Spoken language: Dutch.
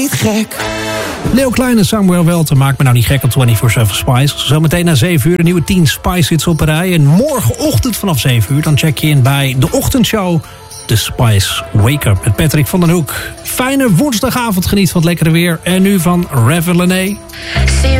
Niet gek. Leo Klein en Samuel Welten maakt me nou niet gek op 24/7 Spice. Zometeen na 7 uur de nieuwe 10 Spice hits op een rij. En morgenochtend vanaf 7 uur dan check je in bij de ochtendshow de Spice Wake Up met Patrick van den Hoek. Fijne woensdagavond, geniet van het lekkere weer. En nu van Reverend Lene.